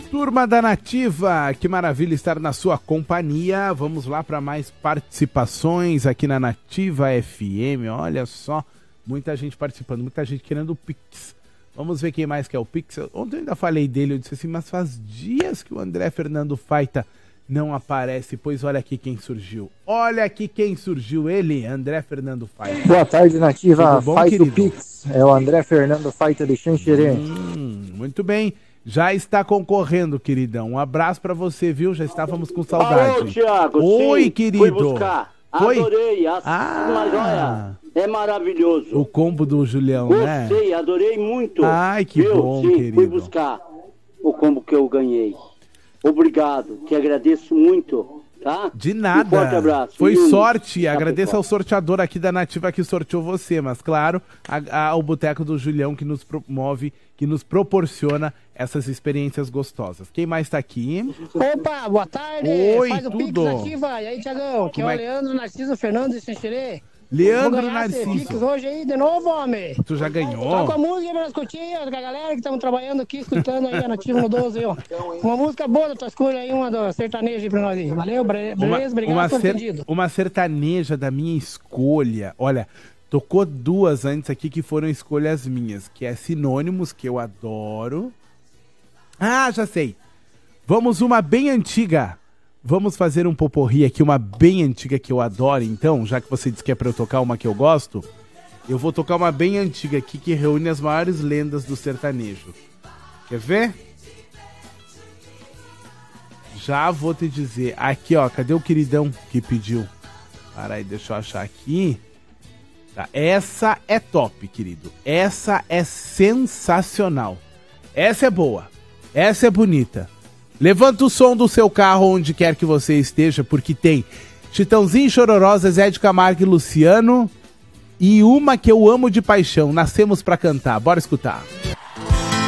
Turma da Nativa, que maravilha estar na sua companhia. Vamos lá para mais participações aqui na Nativa FM. Olha só, muita gente participando, muita gente querendo o Pix. Vamos ver quem mais quer o Pix. Ontem eu ainda falei dele, eu disse assim, mas faz dias que o André Fernando Faita não aparece, pois olha aqui quem surgiu. Olha aqui quem surgiu, ele, André Fernando Faita. Boa tarde, Nativa. Bom, Faita querido? Pix. É o André Fernando Faita de Xanxerê. Muito bem. Já está concorrendo, queridão. Um abraço pra você, viu? Já estávamos com saudade. Alô, Thiago. Oi, sim, querido. Fui buscar. Foi? Adorei. Mas olha, é maravilhoso. O combo do Julião, né? Gostei, adorei muito. Ai, que bom, sim, querido. Fui buscar o combo que eu ganhei. Obrigado, te agradeço muito, tá? De nada. Um forte abraço. Foi Yuri. sorte. Tá, Agradeço pessoal. ao sorteador aqui da Nativa que sorteou você, mas claro, ao Boteco do Julião que nos promove, que nos proporciona essas experiências gostosas. Quem mais tá aqui? Opa, boa tarde. Oi, Faz o Pix tudo. Nativa. E aí, Tiagão? Aqui é o Como é- Leandro Narciso Fernandes de Xanxerê. Leandro Vou ganhar esse Pix Narciso. hoje aí de novo, homem. Tu já ganhou? Toca a música para as cotinhas, com a galera que estamos trabalhando aqui, escutando aí a Nativa no 12, ó. Uma música boa da tua escolha aí, uma do sertanejo aí pra nós aí. Valeu, beleza? Obrigado pelo pedido. Uma sertaneja da minha escolha. Olha, tocou duas antes aqui que foram escolhas minhas, que é Sinônimos, que eu adoro. Ah, já sei. Vamos uma bem antiga. Vamos fazer um poporri aqui, uma bem antiga que eu adoro, então, já que você disse que é pra eu tocar uma que eu gosto, eu vou tocar uma bem antiga aqui que reúne as maiores lendas do sertanejo. Quer ver? Já vou te dizer. Aqui, ó, cadê o queridão que pediu? Para aí, deixa eu achar aqui. Tá, essa é top, querido. Essa é sensacional. Essa é boa. Essa é bonita. Levanta o som do seu carro onde quer que você esteja, porque tem Chitãozinho e Chororó, Zezé de Camargo e Luciano, e uma que eu amo de paixão, Nascemos Pra Cantar. Bora escutar.